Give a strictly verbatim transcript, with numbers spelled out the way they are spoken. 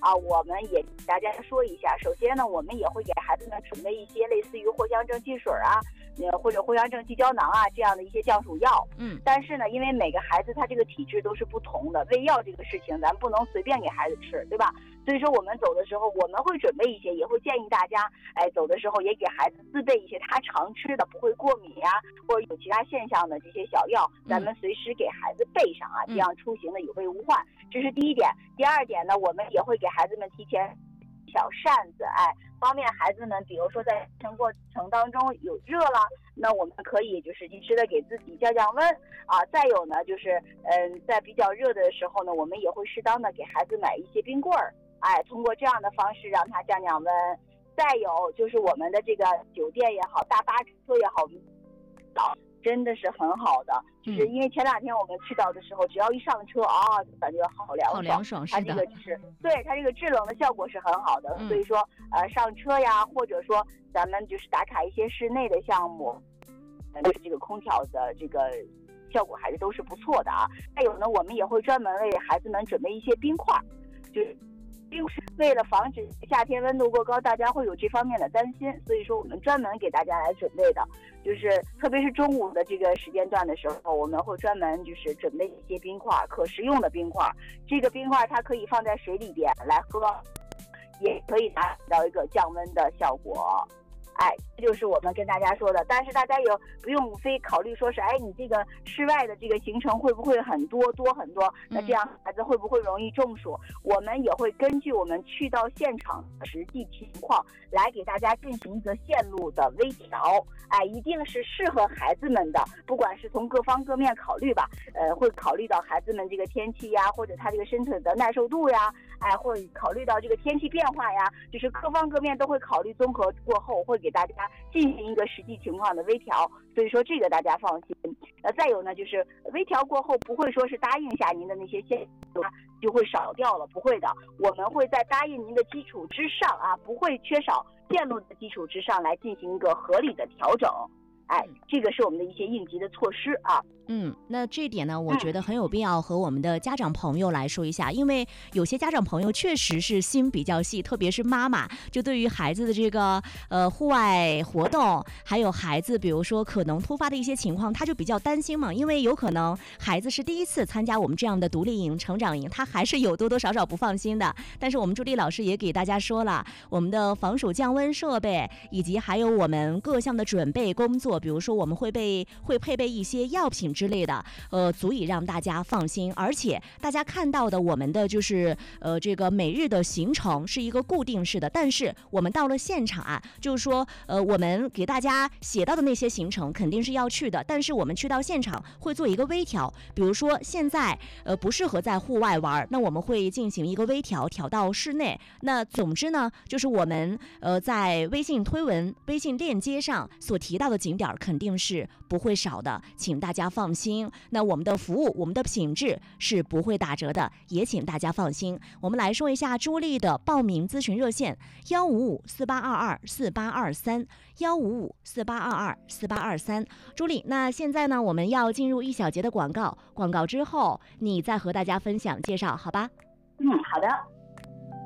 啊，我们也给大家说一下。首先呢，我们也会给孩子们准备一些类似于藿香正气水啊，呃或者藿香正气胶囊啊这样的一些降暑药。 嗯， 但是呢，因为每个孩子他这个体质都是不同的，喂药这个事情咱不能随便给孩子吃，对吧？所以说我们走的时候，我们会准备一些，也会建议大家，哎，走的时候也给孩子自备一些他常吃的，不会过敏呀、啊，或者有其他现象的这些小药，咱们随时给孩子备上啊，这样出行的有备无患。这是第一点。第二点呢，我们也会给孩子们提前小扇子，哎，方便孩子们，比如说在乘过程当中有热了，那我们可以就是及时的给自己降降温啊。再有呢，就是嗯，在比较热的时候呢，我们也会适当的给孩子买一些冰棍儿。哎，通过这样的方式让他降降温。再有就是我们的这个酒店也好，大巴车也好，真的是很好的。就是因为前两天我们去到的时候，只要一上车啊，就感觉好凉爽， 好凉爽，是的。 它这个就是对它这个制冷的效果是很好的。嗯、所以说，呃，上车呀，或者说咱们就是打卡一些室内的项目，就是这个空调的这个效果还是都是不错的啊。还有呢，我们也会专门为孩子们准备一些冰块，就是。为了防止夏天温度过高，大家会有这方面的担心，所以说我们专门给大家来准备的，就是特别是中午的这个时间段的时候，我们会专门就是准备一些冰块，可食用的冰块。这个冰块它可以放在水里边来喝，也可以达到一个降温的效果。哎，这就是我们跟大家说的。但是大家也不用非考虑说是，哎，你这个室外的这个行程会不会很多多很多？那这样孩子会不会容易中暑？我们也会根据我们去到现场的实际情况来给大家进行一个线路的微调。哎，一定是适合孩子们的，不管是从各方各面考虑吧，呃，会考虑到孩子们这个天气呀，或者他这个身体的耐受度呀，哎，或者考虑到这个天气变化呀，就是各方各面都会考虑，综合过后会给大家进行一个实际情况的微调，所以说这个大家放心。呃，再有呢，就是微调过后不会说是答应下您的那些线就会少掉了，不会的，我们会在答应您的基础之上啊，不会缺少线路的基础之上来进行一个合理的调整。哎，这个是我们的一些应急的措施啊。 嗯，那这一点呢，我觉得很有必要和我们的家长朋友来说一下，因为有些家长朋友确实是心比较细，特别是妈妈，就对于孩子的这个呃户外活动，还有孩子比如说可能突发的一些情况，他就比较担心嘛，因为有可能孩子是第一次参加我们这样的独立营、成长营，他还是有多多少少不放心的。但是我们朱莉老师也给大家说了，我们的防暑降温设备，以及还有我们各项的准备工作，比如说我们会备会配备一些药品之类的，呃，足以让大家放心。而且大家看到的我们的就是呃这个每日的行程是一个固定式的，但是我们到了现场啊，就是说呃我们给大家写到的那些行程肯定是要去的，但是我们去到现场会做一个微调，比如说现在呃不适合在户外玩，那我们会进行一个微调，调到室内。那总之呢，就是我们呃在微信推文、微信链接上所提到的景点肯定是不会少的，请大家放心。那我们的服务，我们的品质是不会打折的，也请大家放心。我们来说一下朱莉的报名咨询热线：幺五五四八二二四八二三，幺五五四八二二四八二三。朱莉，那现在呢，我们要进入一小节的广告，广告之后你再和大家分享介绍，好吧？ 嗯，好的。